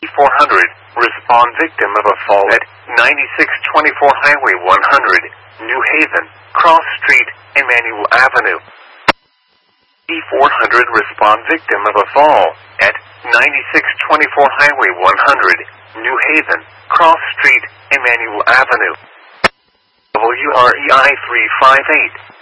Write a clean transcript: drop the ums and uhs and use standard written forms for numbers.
E400, respond victim of a fall at 9624 Highway 100, New Haven, Cross Street, Emmanuel Avenue. E400, respond victim of a fall at 9624 Highway 100, New Haven, Cross Street, Emmanuel Avenue. WREI 358.